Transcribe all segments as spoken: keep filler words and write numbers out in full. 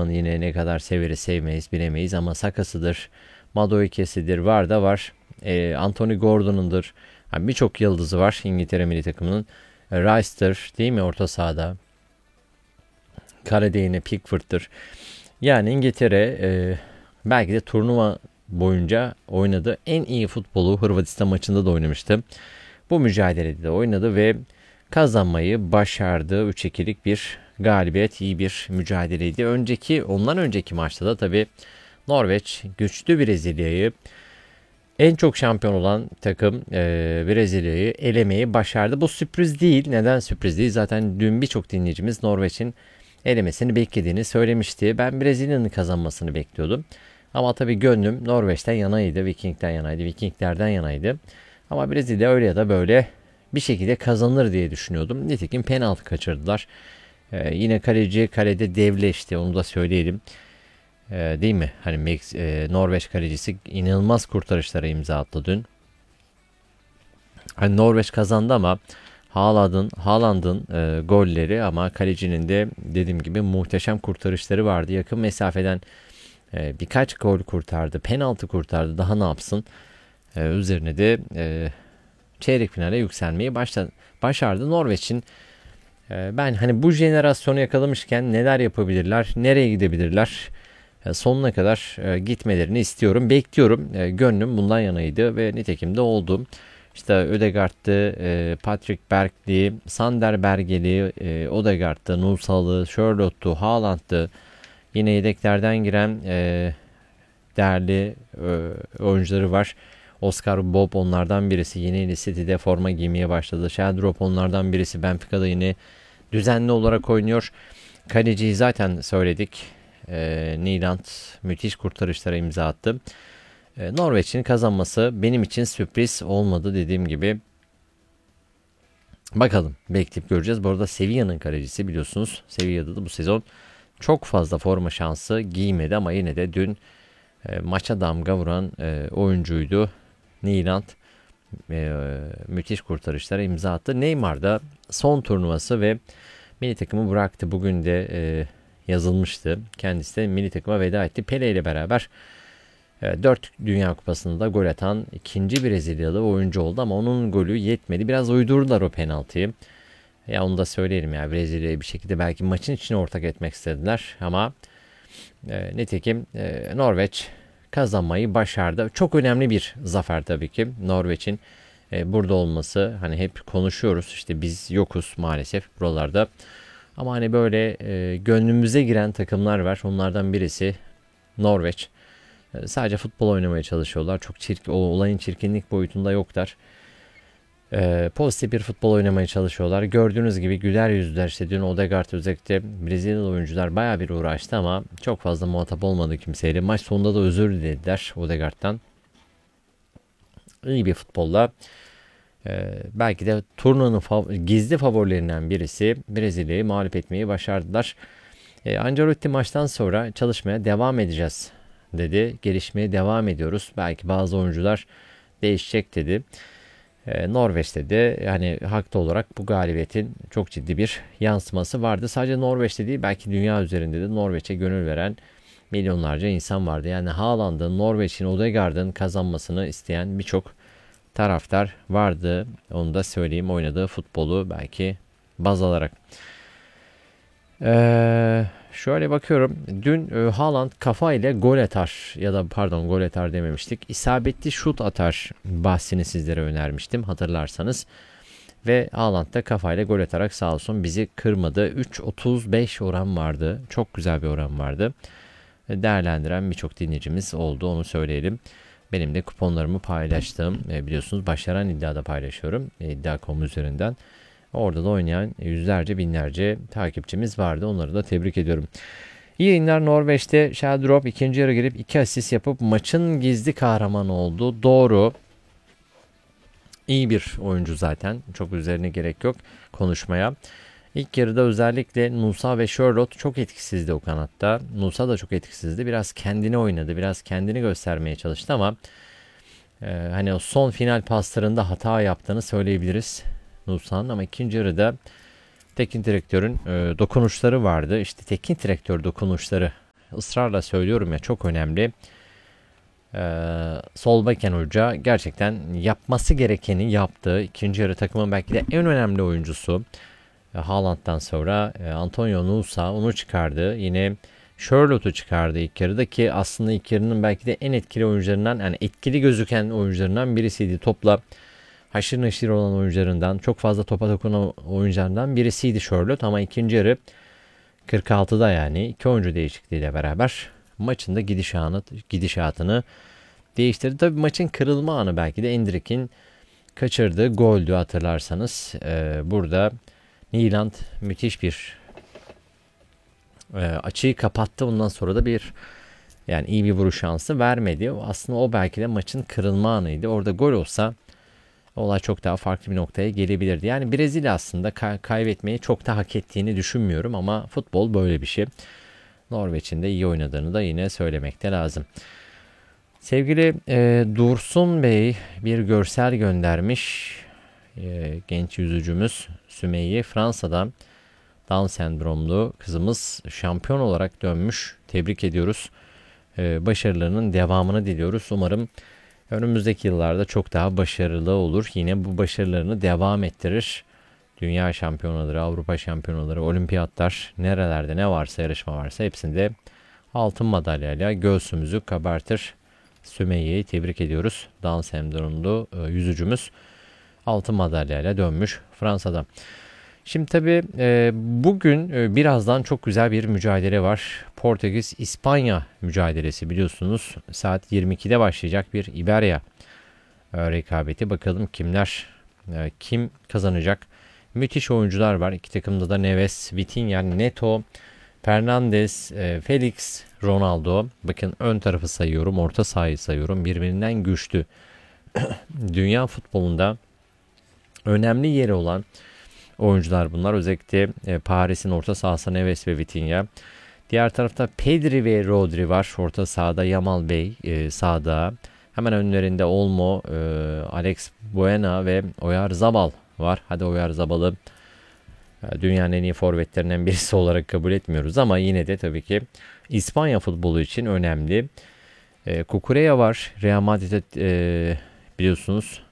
takımını yine ne kadar severiz sevmeyiz bilemeyiz ama Saka'sıdır, Madueke'sidir, var da var. E, Anthony Gordon'undur. Yani birçok yıldızı var İngiltere milli takımının. E, Rice'dır değil mi orta sahada? Kalede yine Pickford'dır. Yani İngiltere e, belki de turnuva boyunca oynadığı en iyi futbolu Hırvatistan maçında da oynamıştı. Bu mücadelede de oynadı ve kazanmayı başardı. üç ikilik bir galibiyet, iyi bir mücadeleydi. Önceki, ondan önceki maçta da tabii Norveç güçlü Brezilya'yı, en çok şampiyon olan takım e, Brezilya'yı elemeyi başardı. Bu sürpriz değil. Neden sürpriz değil? Zaten dün birçok dinleyicimiz Norveç'in elemesini beklediğini söylemişti. Ben Brezilya'nın kazanmasını bekliyordum. Ama tabii gönlüm Norveç'ten yanaydı, Viking'den yanaydı, Vikinglerden yanaydı. Ama Brezilya öyle ya da böyle bir şekilde kazanır diye düşünüyordum. Nitekim penaltı kaçırdılar. Ee, yine kaleci kalede devleşti, onu da söyleyelim. Ee, değil mi? Hani Mex, e, Norveç kalecisi inanılmaz kurtarışlara imza attı dün. Hani Norveç kazandı ama Haaland'ın Haaland'ın e, golleri, ama kalecinin de dediğim gibi muhteşem kurtarışları vardı. Yakın mesafeden e, birkaç gol kurtardı, penaltı kurtardı. Daha ne yapsın? E, üzerine de e, çeyrek finale yükselmeyi başladı, başardı. Norveç'in e, ben hani bu jenerasyonu yakalamışken neler yapabilirler, nereye gidebilirler? E, sonuna kadar e, gitmelerini istiyorum, bekliyorum. E, gönlüm bundan yanaydı ve nitekim de oldu. İşte Ødegaard'tı, e, Patrick Berg'li, Sander Bergeli, e, Ødegaard'tı, Nusal'ı, Charlotte'tu, Haaland'tı. Yine yedeklerden giren e, değerli e, oyuncuları var. Oscar Bob onlardan birisi. Yeni City'de forma giymeye başladı. Sheldrop onlardan birisi. Benfica'da yine düzenli olarak oynuyor. Kaleciyi zaten söyledik. E, Nyland müthiş kurtarışlara imza attı. E, Norveç'in kazanması benim için sürpriz olmadı dediğim gibi. Bakalım, bekleyip göreceğiz. Bu arada Sevilla'nın kalecisi, biliyorsunuz. Sevilla'da da bu sezon çok fazla forma şansı giymedi ama yine de dün e, maça damga vuran e, oyuncuydu. Nyland e, müthiş kurtarışlara imza attı. Neymar da son turnuvası ve milli takımı bıraktı. Bugün de e, yazılmıştı. Kendisi de milli takıma veda etti. Pele ile beraber e, dört Dünya Kupası'nda da gol atan ikinci Brezilyalı oyuncu oldu ama onun golü yetmedi. Biraz uydurdular o penaltıyı. Ya onu da söyleyelim ya, Brezilya'yı bir şekilde belki maçın içine ortak etmek istediler ama e, nitekim e, Norveç kazanmayı başardı. Çok önemli bir zafer tabii ki Norveç'in e, burada olması. Hani hep konuşuyoruz, işte biz yokuz maalesef buralarda. Ama hani böyle e, gönlümüze giren takımlar var. Onlardan birisi Norveç. E, sadece futbol oynamaya çalışıyorlar. Çok çirkin, o olayın çirkinlik boyutunda yoklar. Ee, pozitif bir futbol oynamaya çalışıyorlar. Gördüğünüz gibi güler yüzler, işte dün Ødegaard özellikle Brezilyalı oyuncular bayağı bir uğraştı ama çok fazla muhatap olmadı kimseyle. Maç sonunda da özür dilediler Ødegaard'tan. İyi bir futbolla e, belki de turnuvanın fav- gizli favorilerinden birisi Brezilya'yı mağlup etmeyi başardılar. E, Ancelotti maçtan sonra çalışmaya devam edeceğiz dedi. Gelişmeye devam ediyoruz. Belki bazı oyuncular değişecek dedi. Ee, Norveç'te de yani haklı olarak bu galibiyetin çok ciddi bir yansıması vardı. Sadece Norveç'te değil, belki dünya üzerinde de Norveç'e gönül veren milyonlarca insan vardı. Yani Haaland'ın, Norveç'in, Ødegaard'ın kazanmasını isteyen birçok taraftar vardı. Onu da söyleyeyim, oynadığı futbolu belki baz alarak. Ee, şöyle bakıyorum. Dün e, Haaland kafa ile gol atar, ya da pardon gol atar dememiştik. İsabetli şut atar bahsini sizlere önermiştim hatırlarsanız. Ve Haaland da kafayla gol atarak sağ olsun bizi kırmadı. üç otuz beş oran vardı. Çok güzel bir oran vardı. Değerlendiren birçok dinleyicimiz oldu, onu söyleyelim. Benim de kuponlarımı paylaştım. E, biliyorsunuz başaran iddiada paylaşıyorum. E, iddia nokta com üzerinden. Orada da oynayan yüzlerce binlerce takipçimiz vardı. Onları da tebrik ediyorum. İyi yayınlar. Norveç'te Sheldrop ikinci yarı girip iki asist yapıp maçın gizli kahramanı oldu. Doğru. İyi bir oyuncu zaten. Çok üzerine gerek yok konuşmaya. İlk yarıda özellikle Nusa ve Charlotte çok etkisizdi o kanatta. Nusa da çok etkisizdi. Biraz kendini oynadı. Biraz kendini göstermeye çalıştı ama e, hani o son final paslarında hata yaptığını söyleyebiliriz Nusa'nın. Ama ikinci yarıda teknik direktörün e, dokunuşları vardı. İşte teknik direktör dokunuşları ısrarla söylüyorum ya, çok önemli. Ee, sol beken hoca gerçekten yapması gerekeni yaptı. İkinci yarı takımın belki de en önemli oyuncusu. E, Haaland'dan sonra e, Antonio Nusa onu çıkardı. Yine Charlotte'u çıkardı ilk yarıda ki aslında ilk yarının belki de en etkili oyuncularından, yani etkili gözüken oyuncularından birisiydi. Topla haşır neşir olan oyuncularından, çok fazla topa dokunan oyuncularından birisiydi Charlotte, ama ikinci yarı kırk altıda yani iki oyuncu değişikliğiyle beraber maçın da gidişatını, gidişatını değiştirdi. Tabii maçın kırılma anı belki de Endrick'in kaçırdığı goldü, hatırlarsanız. Ee, burada Nyland müthiş bir e, açıyı kapattı. Ondan sonra da bir, yani iyi bir vuruş şansı vermedi. Aslında o belki de maçın kırılma anıydı. Orada gol olsa olay çok daha farklı bir noktaya gelebilirdi. Yani Brezilya aslında kay- kaybetmeyi çok da hak ettiğini düşünmüyorum ama futbol böyle bir şey. Norveç'in de iyi oynadığını da yine söylemekte lazım. Sevgili e, Dursun Bey bir görsel göndermiş. E, genç yüzücümüz Sümeyye Fransa'dan Down sendromlu kızımız şampiyon olarak dönmüş. Tebrik ediyoruz. E, başarılarının devamını diliyoruz. Umarım önümüzdeki yıllarda çok daha başarılı olur. Yine bu başarılarını devam ettirir. Dünya şampiyonaları, Avrupa şampiyonaları, olimpiyatlar, nerelerde ne varsa, yarışma varsa hepsinde altın madalyayla göğsümüzü kabartır. Sümeyye'yi tebrik ediyoruz. Down sendromlu e, yüzücümüz altın madalyayla dönmüş Fransa'da. Şimdi tabii e, bugün e, birazdan çok güzel bir mücadele var. Portekiz-İspanya mücadelesi, biliyorsunuz. Saat yirmi ikide başlayacak bir İberya e, rekabeti. Bakalım kimler, e, kim kazanacak. Müthiş oyuncular var. İki takımda da Neves, Vitinha, Neto, Fernandes, e, Felix, Ronaldo. Bakın ön tarafı sayıyorum, orta sahayı sayıyorum. Birbirinden güçlü. Dünya futbolunda önemli yeri olan oyuncular bunlar. Özellikle e, Paris'in orta sahası Neves ve Vitinha. Diğer tarafta Pedri ve Rodri var. Orta sahada Yamal Bey e, sağda. Hemen önlerinde Olmo, e, Alex Buena ve Oyarzabal var. Hadi Oyarzabal'ı e, dünyanın en iyi forvetlerinden birisi olarak kabul etmiyoruz ama yine de tabii ki İspanya futbolu için önemli. E, Cucurella var. Real Madrid'e e, biliyorsunuz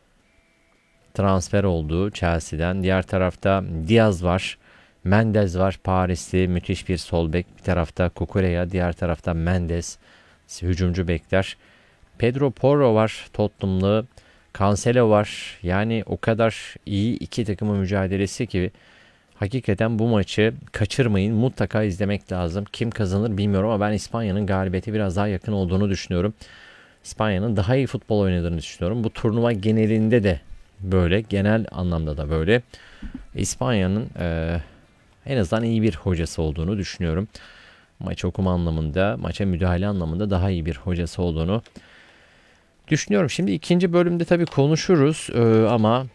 transfer oldu Chelsea'den. Diğer tarafta Diaz var. Mendes var. Parisli müthiş bir sol bek. Bir tarafta Cucurella, diğer tarafta Mendes. Hücumcu bekler. Pedro Porro var. Tottenham'lı. Cancelo var. Yani o kadar iyi iki takımın mücadelesi ki hakikaten bu maçı kaçırmayın. Mutlaka izlemek lazım. Kim kazanır bilmiyorum ama ben İspanya'nın galibiyeti biraz daha yakın olduğunu düşünüyorum. İspanya'nın daha iyi futbol oynadığını düşünüyorum. Bu turnuva genelinde de böyle, genel anlamda da böyle. İspanya'nın e, en azından iyi bir hocası olduğunu düşünüyorum. Maç okuma anlamında, maça müdahale anlamında daha iyi bir hocası olduğunu düşünüyorum. Şimdi ikinci bölümde tabii konuşuruz e, ama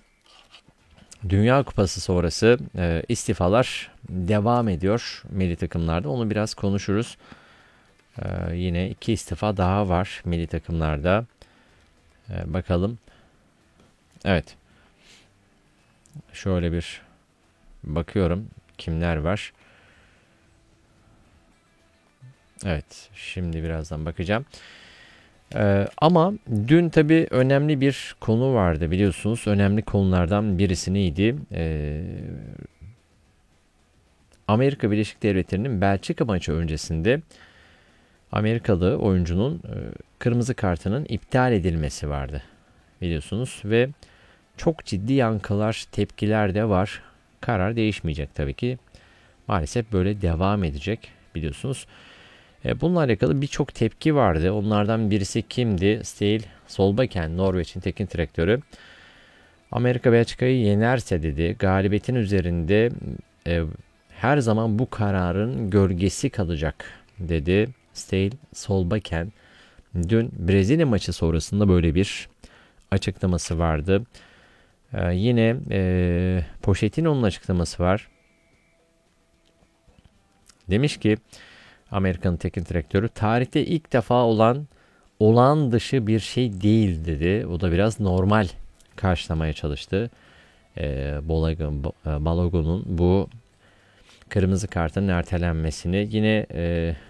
Dünya Kupası sonrası e, istifalar devam ediyor milli takımlarda. Onu biraz konuşuruz. E, yine iki istifa daha var milli takımlarda. E, bakalım. Evet. Şöyle bir bakıyorum kimler var. Evet, şimdi birazdan bakacağım. Ee, ama dün tabii önemli bir konu vardı, biliyorsunuz. Önemli konulardan birisi neydi? Ee, Amerika Birleşik Devletleri'nin Belçika maçı öncesinde Amerikalı oyuncunun e, kırmızı kartının iptal edilmesi vardı, biliyorsunuz. Ve çok ciddi yankılar, tepkiler de var. Karar değişmeyecek tabii ki. Maalesef böyle devam edecek, biliyorsunuz. Bununla alakalı birçok tepki vardı. Onlardan birisi kimdi? Ståle Solbakken, Norveç'in teknik direktörü. Amerika Belçika'yı yenerse dedi, galibiyetin üzerinde e, her zaman bu kararın gölgesi kalacak dedi Ståle Solbakken. Dün Brezilya maçı sonrasında böyle bir açıklaması vardı. Ee, yine e, Pochettino'nun açıklaması var. Demiş ki Amerika'nın teknik direktörü, tarihte ilk defa olan olağan dışı bir şey değil dedi. O da biraz normal karşılamaya çalıştı. Ee, Balogun'un bu kırmızı kartın ertelenmesini. Yine e,